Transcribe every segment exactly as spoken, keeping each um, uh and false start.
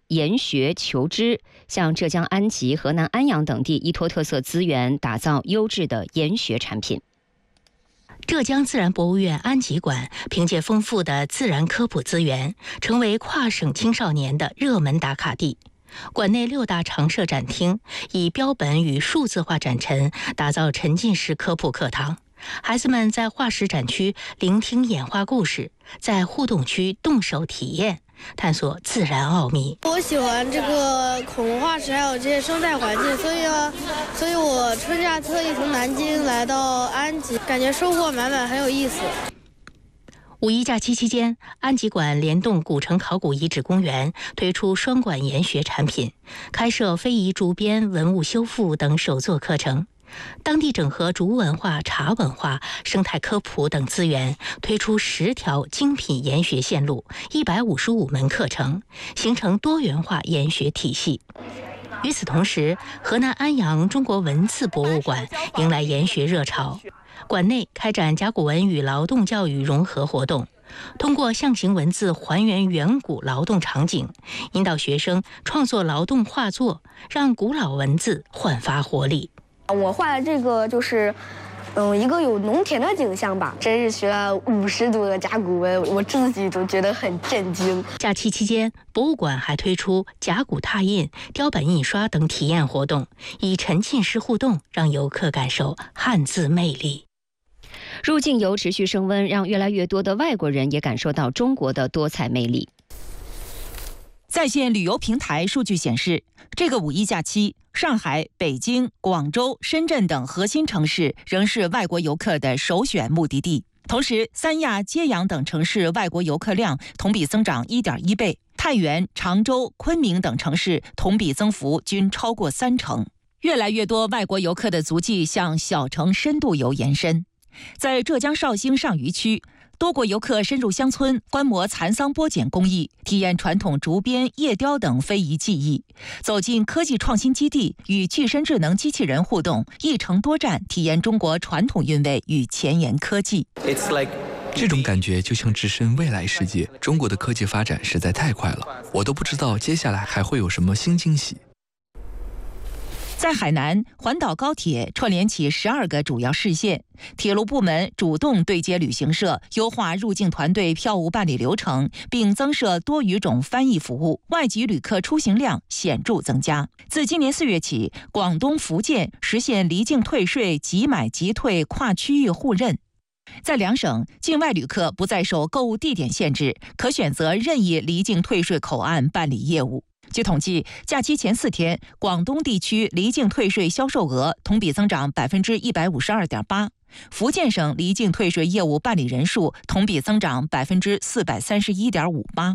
研学求知，向浙江安吉、河南安阳等地依托特色资源，打造优质的研学产品。 浙江自然博物院安吉馆凭借丰富的自然科普资源，成为跨省青少年的热门打卡地。馆内六大常设展厅以标本与数字化展陈，打造沉浸式科普课堂。孩子们在化石展区聆听演化故事，在互动区动手体验，探索自然奥秘。 我喜欢这个恐龙化石，还有这些生态环境，所以呢，所以我春假特意从南京来到安吉，感觉收获满满，很有意思。 五一假期期间，安吉馆联动古城考古遗址公园推出双馆研学产品，开设非遗竹编、文物修复等手作课程。当地整合竹文化、茶文化、生态科普等资源，推出十条精品研学线路、一百五十五门课程，形成多元化研学体系。与此同时，河南安阳中国文字博物馆迎来研学热潮，馆内开展甲骨文与劳动教育融合活动，通过象形文字还原远古劳动场景，引导学生创作劳动画作，让古老文字焕发活力。 我画的这个就是，嗯，一个有农田的景象吧。真是学了五十多个甲骨文，我自己都觉得很震惊。 假期期间，博物馆还推出甲骨拓印、雕版印刷等体验活动，以沉浸式互动让游客感受汉字魅力。 入境游持续升温，让越来越多的外国人也感受到中国的多彩魅力。 在线旅游平台数据显示，这个五一假期，上海、北京、广州、深圳等核心城市仍是外国游客的首选目的地。同时，三亚、揭阳等城市外国游客量同比增长 一点一倍，太原、常州、昆明等城市同比增幅均超过三成。越来越多外国游客的足迹向小城深度游延伸。在浙江绍兴上虞区，多国游客深入乡村观摩蚕桑剥茧工艺，体验传统竹编、叶雕等非遗技艺，走进科技创新基地，与具身智能机器人互动，一城多站，体验中国传统韵味与前沿科技。 这种感觉就像置身未来世界。中国的科技发展实在太快了，我都不知道接下来还会有什么新惊喜。 在海南，环岛高铁串联起十二个主要市县，铁路部门主动对接旅行社，优化入境团队票务办理流程，并增设多语种翻译服务，外籍旅客出行量显著增加。自今年四月起，广东、福建实现离境退税即买即退跨区域互认。在两省，境外旅客不再受购物地点限制，可选择任意离境退税口岸办理业务。据统计，假期前四天，广东地区离境退税销售额同比增长 百分之一百五十二点八， 福建省离境退税业务办理人数同比增长 百分之四百三十一点五八。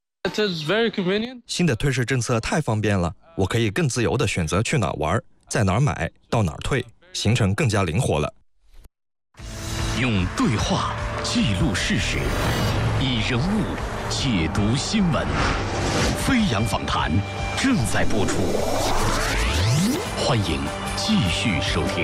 新的退税政策太方便了，我可以更自由地选择去哪儿玩，在哪儿买，到哪儿退，行程更加灵活了。 用对话记录事实，以人物解读新闻。飞扬访谈正在播出，欢迎继续收听。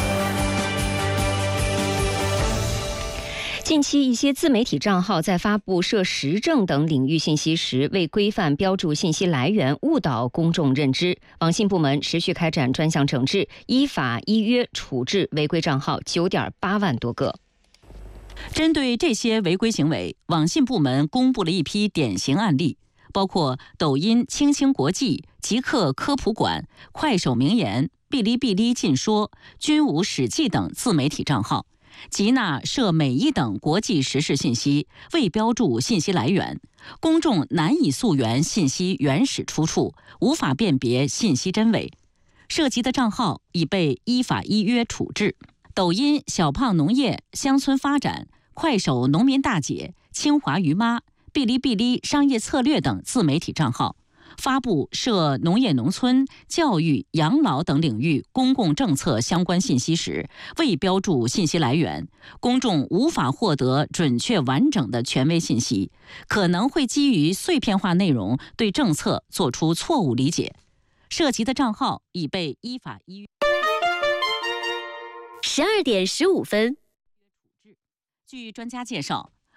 近期，一些自媒体账号在发布涉时政等领域信息时，未规范标注信息来源，误导公众认知。网信部门持续开展专项整治，依法依约处置违规账号 九点八万多个。 针对这些违规行为，网信部门公布了一批典型案例，包括抖音青青国际、极客科普馆、快手名言、哔哩哔哩尽说、军武史记等自媒体账号，集纳涉美伊等国际时事信息，未标注信息来源，公众难以溯源信息原始出处，无法辨别信息真伪。涉及的账号已被依法依约处置。抖音小胖农业、乡村发展、快手农民大姐、清华鱼妈、哔哩哔哩商业策略等自媒体账号，发布涉农业农村、教育、养老等领域公共政策相关信息时，未标注信息来源，公众无法获得准确完整的权威信息，可能会基于碎片化内容对政策做出错误理解。涉及的账号已被依法依约。 十二点十五分。 据专家介绍，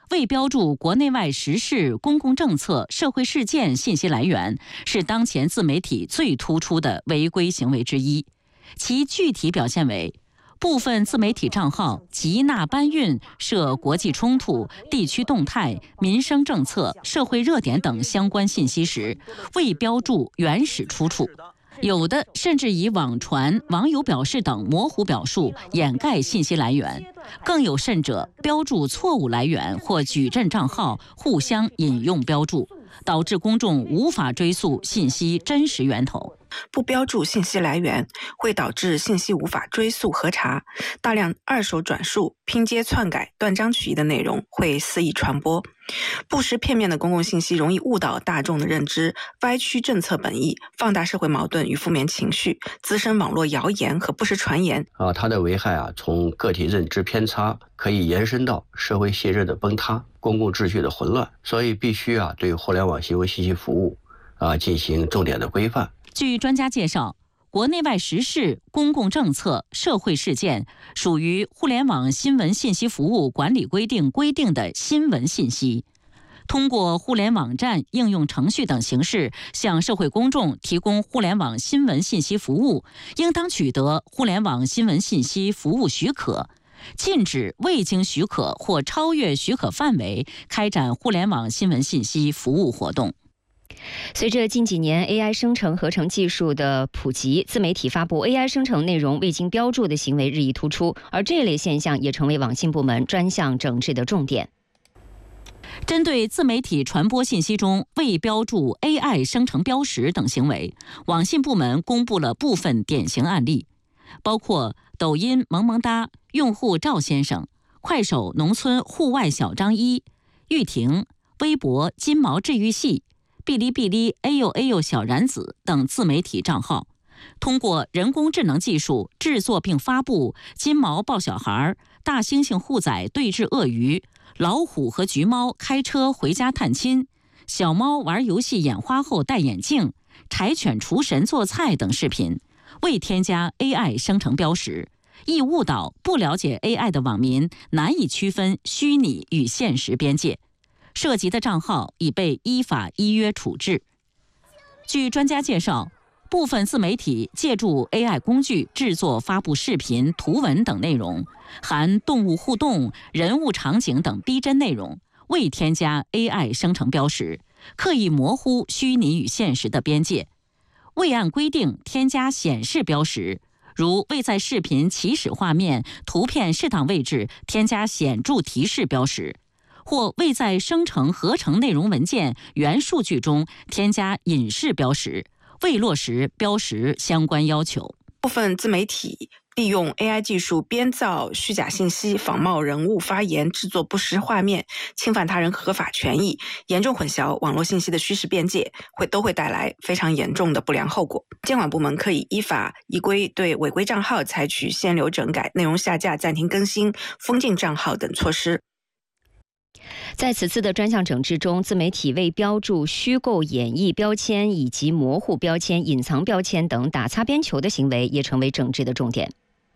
未标注国内外时事、公共政策、社会事件信息来源，是当前自媒体最突出的违规行为之一。其具体表现为：部分自媒体账号集纳搬运涉国际冲突、地区动态、民生政策、社会热点等相关信息时，未标注原始出处。有的甚至以网传、网友表示等模糊表述掩盖信息来源，更有甚者标注错误来源或矩阵账号互相引用标注，导致公众无法追溯信息真实源头。 不标注信息来源会导致信息无法追溯核查，大量二手转述、拼接篡改、断章取义的内容会肆意传播。不实片面的公共信息容易误导大众的认知，歪曲政策本意，放大社会矛盾与负面情绪，滋生网络谣言和不实传言。 啊，它的危害啊，从个体认知偏差可以延伸到社会信任的崩塌、公共秩序的混乱，所以必须啊，对互联网新闻信息服务啊进行重点的规范。 据专家介绍，国内外时事、公共政策、社会事件属于《互联网新闻信息服务管理规定》规定的新闻信息，通过互联网站、应用程序等形式向社会公众提供互联网新闻信息服务，应当取得互联网新闻信息服务许可，禁止未经许可或超越许可范围开展互联网新闻信息服务活动。 随着近几年 A I 生成合成技术的普及，自媒体发布 A I 生成内容未经标注的行为日益突出，而这类现象也成为网信部门专项整治的重点。 针对自媒体传播信息中未标注 A I 生成标识等行为，网信部门公布了部分典型案例，包括抖音萌萌哒用户赵先生、快手农村户外小张一、玉婷、微博金毛治愈系、哔哩哔哩哎呦哎呦小冉子等自媒体账号，通过人工智能技术制作并发布金毛抱小孩、大猩猩护崽对峙鳄鱼、老虎和橘猫开车回家探亲、小猫玩游戏眼花后戴眼镜、柴犬厨神做菜等视频，未添加 A I 生成标识，易误导不了解 A I 的网民难以区分虚拟与现实边界，涉及的账号已被依法依约处置。据专家介绍，部分自媒体借助 A I 工具制作发布视频、图文等内容，含动物互动、人物场景等逼真内容，未添加 A I 生成标识，刻意模糊虚拟与现实的边界，未按规定添加显示标识，如未在视频起始画面、图片适当位置添加显著提示标识，或未在生成合成内容文件原数据中添加隐示标识，未落实标识相关要求。 部分自媒体利用 A I 技术编造虚假信息，仿冒人物发言，制作不实画面，侵犯他人合法权益，严重混淆网络信息的虚实边界，会都会带来非常严重的不良后果。监管部门可以依法依规对违规账号采取限流整改、内容下架、暂停更新、封禁账号等措施。 在此次的专项整治中，自媒体未标注虚构演绎标签以及模糊标签、隐藏标签等打擦边球的行为也成为整治的重点。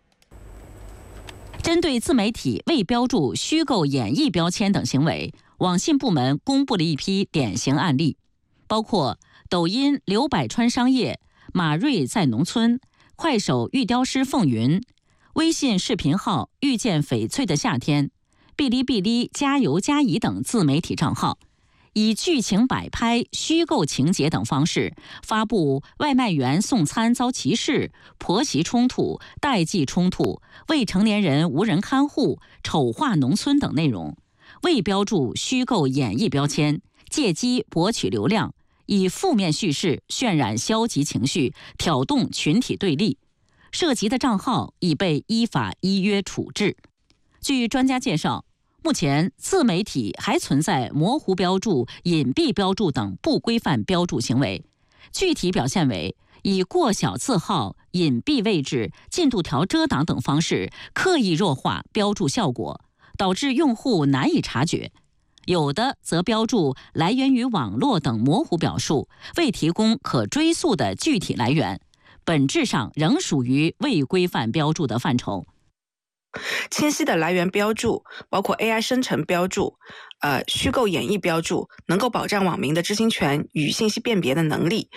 针对自媒体未标注虚构演绎标签等行为，网信部门公布了一批典型案例，包括抖音刘百川商业、马瑞在农村、快手玉雕师凤云、微信视频号遇见翡翠的夏天、哔哩哔哩加油加怡等自媒体账号，以剧情摆拍、虚构情节等方式发布外卖员送餐遭歧视、婆媳冲突、代际冲突、未成年人无人看护、丑化农村等内容，未标注虚构演绎标签，借机博取流量，以负面叙事渲染消极情绪，挑动群体对立，涉及的账号已被依法依约处置。据专家介绍，目前自媒体还存在模糊标注、隐蔽标注等不规范标注行为，具体表现为以过小字号、隐蔽位置、进度条遮挡等方式刻意弱化标注效果，导致用户难以察觉；有的则标注来源于网络等模糊表述，未提供可追溯的具体来源，本质上仍属于未规范标注的范畴。 清晰的来源标注，包括 A I 生成标注、呃虚构演绎标注，能够保障网民的知情权与信息辨别的能力，